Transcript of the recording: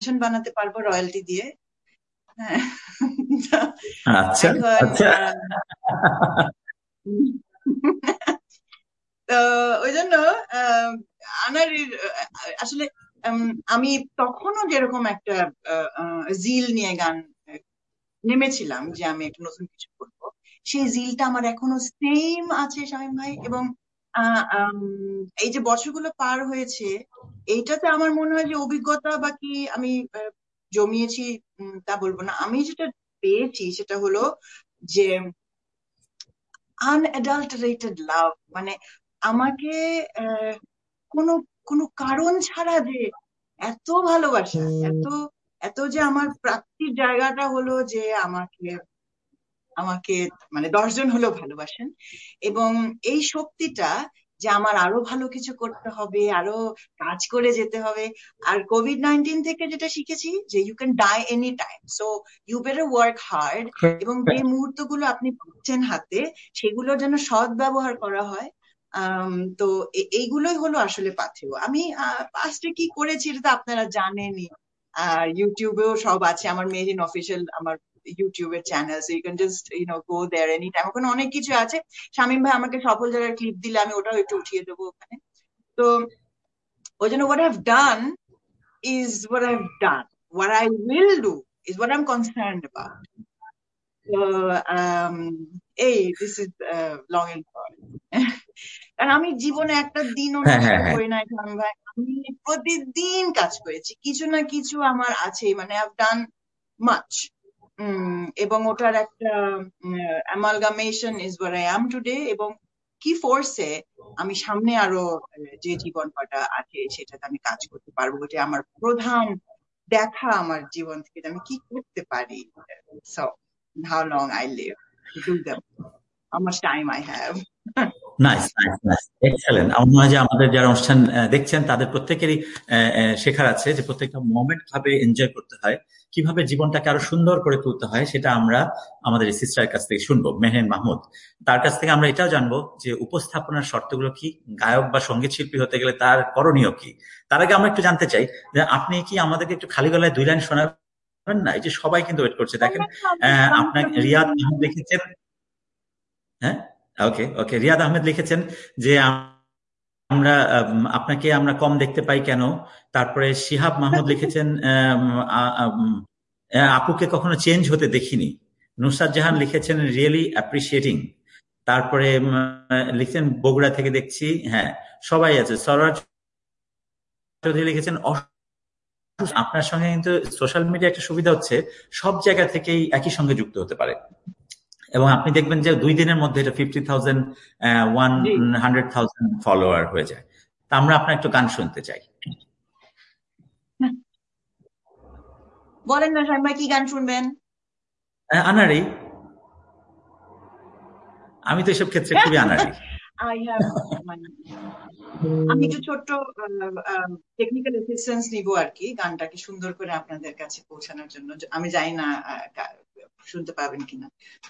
বানাতে পারবো রয়্যালটি দিয়ে। হ্যাঁ। আচ্ছা এখন আচ্ছা। তো ওই জন্য আনারির আসলে উম, আমি তখনও যেরকম একটা জিল নিয়ে গান নেমেছিলাম যে আমি একটা নতুন কিছু করবো, সেই জিলটা আমার এখনো সেম আছে শামীম ভাই। এবং এই যে বছরগুলো পার হয়েছে, এইটাতে আমার মনে হয় যে অভিজ্ঞতা বা কি আমি জমিয়েছি তা বলবো না। আমি যেটা পেয়েছি সেটা হলো যে আনএডাল্টারেটেড লাভ, মানে আমাকে আহ, কোনো কোনো কারণ ছাড়া যে এত ভালোবাসা, এত এত যে আমার প্রাপ্তির জায়গাটা হলো যে আমাকে আমাকে মানে 10 জন হলেও ভালোবাসেন। এবং এই শক্তিটা যে আমার আরো ভালো কিছু করতে হবে, আরো কাজ করে যেতে হবে। আর কোভিড-19 থেকে যেটা শিখেছি যে you can die any time, so you better work hard. এবং যে মুহূর্তগুলো আপনি পাচ্ছেন হাতে, সেগুলোর যেন সৎ ব্যবহার করা হয়। তো এইগুলোই হলো আসলে পাথেয়। আমি পাস্টে কি করেছি এটা তো আপনারা জানেনই। ইউটিউবেও সব আছে, আমার মেরিন অফিসিয়াল আমার ইউটিউবের channel, so you can just go there any time. ওখানে অনেক কিছু আছে। শামীম ভাই আমাকে সফল জায়গার ক্লিপ দিলে আমি ওটাও একটু উঠিয়ে দেবো ওখানে। তো ওই জন্য what I've done is what I've done, what I will do is what I'm concerned about. তো um, এই this is long and short. কারণ আমি জীবনে একটা দিনও হ্যাঁ নষ্ট হ্যাঁ হ্যাঁ। করি নাই শামীম ভাই। আমি প্রতিদিন কাজ করেছি, কিছু না কিছু আমার আছেই, মানে I've done much. এবং ওটার একটা amalgamation is what I am today। এবং কি ফোর্সে আমি সামনে আরো যে জীবন কটা আছে সেটাতে আমি কাজ করতে পারবো, এটা আমার প্রধান দেখা আমার জীবন থেকে যে আমি কি করতে পারি। So how long I live to do them, how much time I have. Nice nice nice, excellent. আমার মনে হয় যে আমাদের যারা অনুষ্ঠান দেখছেন তাদের প্রত্যেকেরই শেখার আছে যে প্রত্যেকটা মোমেন্ট ভাবে এনজয় করতে হয়, কিভাবে জীবনটাকে আরো সুন্দর করে তুলতে হয়, সেটা আমরা আমাদের এই সিস্টারের কাছ থেকে শুনবো, মেহরিন মাহমুদ। তার কাছ থেকে আমরা এটাও জানবো যে উপস্থাপনার শর্তগুলো কি, গায়ক বা সঙ্গীত শিল্পী হতে গেলে তার করণীয় কি। তার আগে আমরা একটু জানতে চাই যে আপনি কি আমাদেরকে একটু খালি গলায় 2 লাইন শোনাবেন না? এই যে সবাই কিন্তু ওয়েট করছে, দেখেন। আপনাকে রিয়াদ আহমেদ লিখেছেন। হ্যাঁ, ওকে ওকে, রিয়াদ আহমেদ লিখেছেন যে আমরা আপনাকে আমরা কম দেখতে পাই কেন। তারপরে শিহাব মাহমুদ লিখেছেন আপুকে কখনো চেঞ্জ হতে দেখিনি। নুসরাত জাহান লিখেছেন রিয়েলি অ্যাপ্রিসিয়েটিং। তারপরে লিখছেন বগুড়া থেকে দেখছি, হ্যাঁ সবাই আছে। সরাজ চৌধুরী লিখেছেন আপনার সঙ্গে কিন্তু সোশ্যাল মিডিয়া একটা সুবিধা হচ্ছে সব জায়গা থেকেই একই সঙ্গে যুক্ত হতে পারে, এবং আপনি দেখবেন যে 2 দিনের মধ্যে এটা 50,000 ওয়ান জি, 100,000 ফলোয়ার হয়ে যায়। তা আমরা আপনার একটু গান শুনতে চাই। বলেন না শামীম ভাই কি গান শুনবেন? আনাড়ি, আমি তো এসব ক্ষেত্রে খুবই আনাড়ি। আই হ্যাভ মানে আমি একটু ছোট্ট টেকনিক্যাল অ্যাসিস্ট্যান্স নিব আর কি, গানটাকে সুন্দর করে আপনাদের কাছে পৌঁছানোর জন্য। আমি জানি না শুনতে পাবেন কিনা।